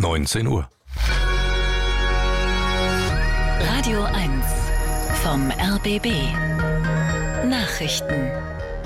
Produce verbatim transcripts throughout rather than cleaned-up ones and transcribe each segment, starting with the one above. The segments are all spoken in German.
neunzehn Uhr. Radio eins vom R B B. Nachrichten.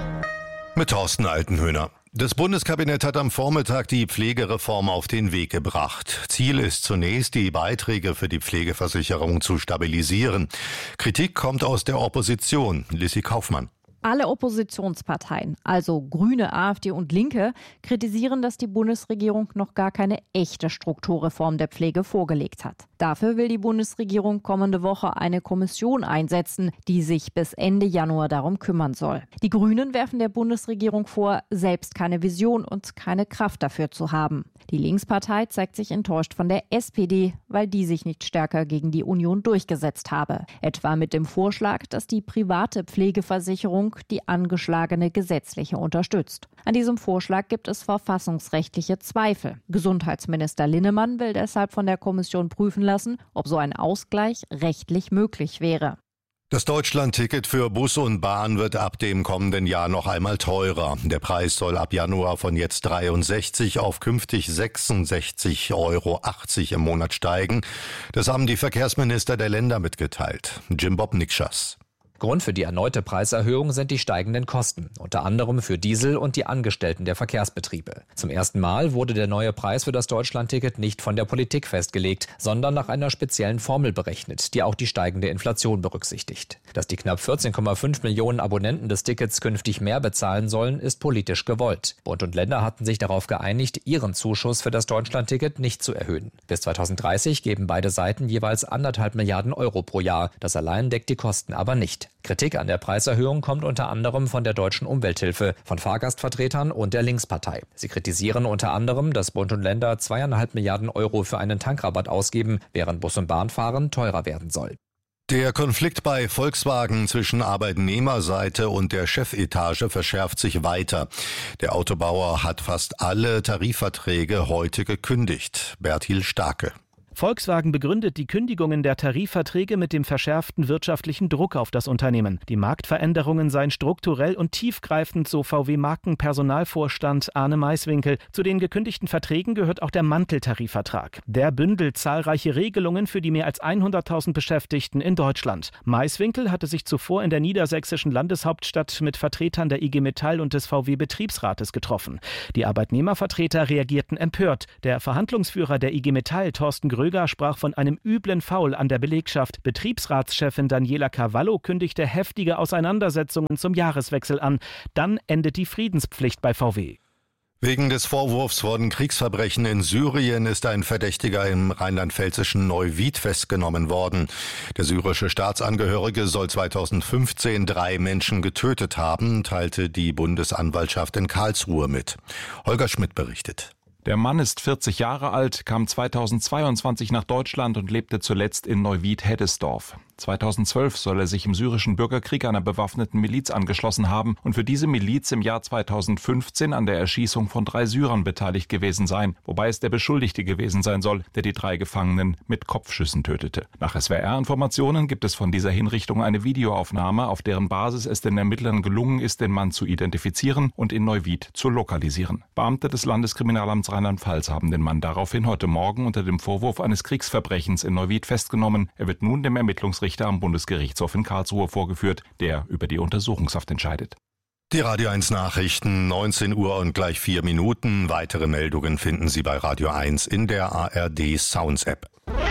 Mit Thorsten Altenhöhner. Das Bundeskabinett hat am Vormittag die Pflegereform auf den Weg gebracht. Ziel ist zunächst, die Beiträge für die Pflegeversicherung zu stabilisieren. Kritik kommt aus der Opposition. Lissi Kaufmann. Alle Oppositionsparteien, also Grüne, AfD und Linke, kritisieren, dass die Bundesregierung noch gar keine echte Strukturreform der Pflege vorgelegt hat. Dafür will die Bundesregierung kommende Woche eine Kommission einsetzen, die sich bis Ende Januar darum kümmern soll. Die Grünen werfen der Bundesregierung vor, selbst keine Vision und keine Kraft dafür zu haben. Die Linkspartei zeigt sich enttäuscht von der S P D, weil die sich nicht stärker gegen die Union durchgesetzt habe. Etwa mit dem Vorschlag, dass die private Pflegeversicherung die angeschlagene gesetzliche unterstützt. An diesem Vorschlag gibt es verfassungsrechtliche Zweifel. Gesundheitsminister Linnemann will deshalb von der Kommission prüfen lassen, ob so ein Ausgleich rechtlich möglich wäre. Das Deutschland-Ticket für Bus und Bahn wird ab dem kommenden Jahr noch einmal teurer. Der Preis soll ab Januar von jetzt dreiundsechzig auf künftig sechsundsechzig Euro achtzig im Monat steigen. Das haben die Verkehrsminister der Länder mitgeteilt. Jim Bob Nikschas. Grund für die erneute Preiserhöhung sind die steigenden Kosten, unter anderem für Diesel und die Angestellten der Verkehrsbetriebe. Zum ersten Mal wurde der neue Preis für das Deutschlandticket nicht von der Politik festgelegt, sondern nach einer speziellen Formel berechnet, die auch die steigende Inflation berücksichtigt. Dass die knapp vierzehn Komma fünf Millionen Abonnenten des Tickets künftig mehr bezahlen sollen, ist politisch gewollt. Bund und Länder hatten sich darauf geeinigt, ihren Zuschuss für das Deutschlandticket nicht zu erhöhen. Bis zweitausenddreißig geben beide Seiten jeweils anderthalb Milliarden Euro pro Jahr. Das allein deckt die Kosten aber nicht. Kritik an der Preiserhöhung kommt unter anderem von der Deutschen Umwelthilfe, von Fahrgastvertretern und der Linkspartei. Sie kritisieren unter anderem, dass Bund und Länder zweieinhalb Milliarden Euro für einen Tankrabatt ausgeben, während Bus- und Bahnfahren teurer werden soll. Der Konflikt bei Volkswagen zwischen Arbeitnehmerseite und der Chefetage verschärft sich weiter. Der Autobauer hat fast alle Tarifverträge heute gekündigt. Bertil Starke. Volkswagen begründet die Kündigungen der Tarifverträge mit dem verschärften wirtschaftlichen Druck auf das Unternehmen. Die Marktveränderungen seien strukturell und tiefgreifend, so V W-Markenpersonalvorstand Arne Maiswinkel. Zu den gekündigten Verträgen gehört auch der Manteltarifvertrag. Der bündelt zahlreiche Regelungen für die mehr als hunderttausend Beschäftigten in Deutschland. Maiswinkel hatte sich zuvor in der niedersächsischen Landeshauptstadt mit Vertretern der I G Metall und des V W-Betriebsrates getroffen. Die Arbeitnehmervertreter reagierten empört. Der Verhandlungsführer der I G Metall, Thorsten Gröger, sprach von einem üblen Foul an der Belegschaft. Betriebsratschefin Daniela Cavallo kündigte heftige Auseinandersetzungen zum Jahreswechsel an. Dann endet die Friedenspflicht bei V W. Wegen des Vorwurfs von Kriegsverbrechen in Syrien ist ein Verdächtiger im rheinland-pfälzischen Neuwied festgenommen worden. Der syrische Staatsangehörige soll zweitausendfünfzehn drei Menschen getötet haben, teilte die Bundesanwaltschaft in Karlsruhe mit. Holger Schmidt berichtet. Der Mann ist vierzig Jahre alt, kam zweitausendzweiundzwanzig nach Deutschland und lebte zuletzt in Neuwied-Heddesdorf. zweitausendzwölf soll er sich im syrischen Bürgerkrieg einer bewaffneten Miliz angeschlossen haben und für diese Miliz im Jahr zweitausendfünfzehn an der Erschießung von drei Syrern beteiligt gewesen sein, wobei es der Beschuldigte gewesen sein soll, der die drei Gefangenen mit Kopfschüssen tötete. Nach S W R-Informationen gibt es von dieser Hinrichtung eine Videoaufnahme, auf deren Basis es den Ermittlern gelungen ist, den Mann zu identifizieren und in Neuwied zu lokalisieren. Beamte des Landeskriminalamts Rheinland-Pfalz haben den Mann daraufhin heute Morgen unter dem Vorwurf eines Kriegsverbrechens in Neuwied festgenommen. Er wird nun dem Ermittlungsrichter am Bundesgerichtshof in Karlsruhe vorgeführt, der über die Untersuchungshaft entscheidet. Die Radio eins Nachrichten, neunzehn Uhr und gleich vier Minuten. Weitere Meldungen finden Sie bei Radio eins in der A R D Sounds App.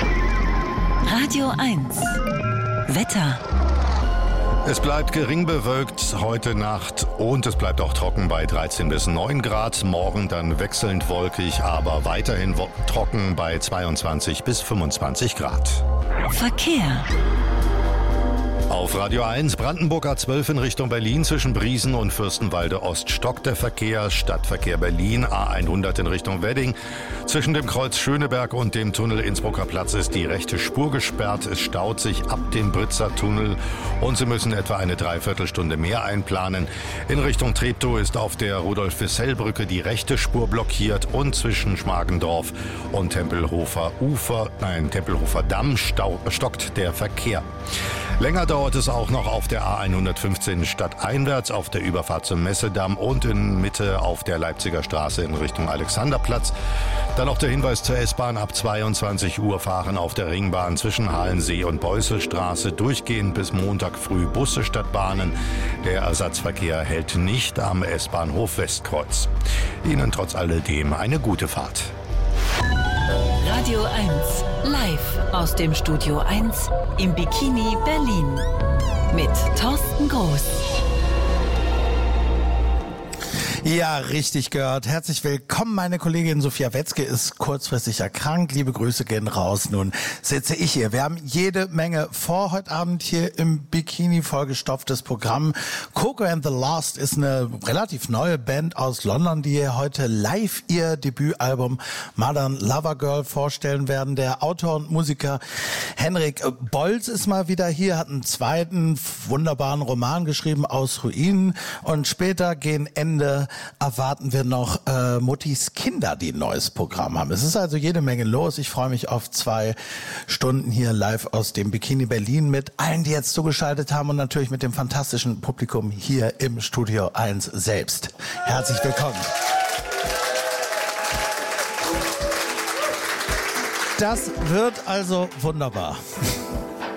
Radio eins Wetter. Es bleibt gering bewölkt heute Nacht und es bleibt auch trocken bei dreizehn bis neun Grad. Morgen dann wechselnd wolkig, aber weiterhin wo- trocken bei zweiundzwanzig bis fünfundzwanzig Grad. Verkehr. Auf Radio eins, Brandenburg A zwölf in Richtung Berlin zwischen Briesen und Fürstenwalde Ost stockt der Verkehr. Stadtverkehr Berlin A hundert in Richtung Wedding. Zwischen dem Kreuz Schöneberg und dem Tunnel Innsbrucker Platz ist die rechte Spur gesperrt. Es staut sich ab dem Britzer Tunnel und Sie müssen etwa eine Dreiviertelstunde mehr einplanen. In Richtung Treptow ist auf der Rudolf-Wissell-Brücke die rechte Spur blockiert und zwischen Schmargendorf und Tempelhofer Ufer, nein, Tempelhofer Damm stau, stockt der Verkehr. Länger dauert es auch noch auf der A hundertfünfzehn stadteinwärts, auf der Überfahrt zum Messedamm und in Mitte auf der Leipziger Straße in Richtung Alexanderplatz. Dann noch der Hinweis zur S-Bahn. Ab zweiundzwanzig Uhr fahren auf der Ringbahn zwischen Halensee und Beusselstraße durchgehend bis Montag früh Busse statt Bahnen. Der Ersatzverkehr hält nicht am S-Bahnhof Westkreuz. Ihnen trotz alledem eine gute Fahrt. Radio eins, live aus dem Studio eins im Bikini Berlin mit Thorsten Groß. Ja, richtig gehört. Herzlich willkommen. Meine Kollegin Sophia Wetzke ist kurzfristig erkrankt. Liebe Grüße gehen raus. Nun sitze ich hier. Wir haben jede Menge vor heute Abend hier im Bikini, vollgestopftes Programm. Coco and the Lost ist eine relativ neue Band aus London, die hier heute live ihr Debütalbum Modern Lover Girl vorstellen werden. Der Autor und Musiker Henrik Bolz ist mal wieder hier, hat einen zweiten wunderbaren Roman geschrieben, Aus Ruinen. Und später gehen Ende erwarten wir noch äh, Muttis Kinder, die ein neues Programm haben. Es ist also jede Menge los. Ich freue mich auf zwei Stunden hier live aus dem Bikini Berlin mit allen, die jetzt zugeschaltet haben und natürlich mit dem fantastischen Publikum hier im Studio eins selbst. Herzlich willkommen. Das wird also wunderbar.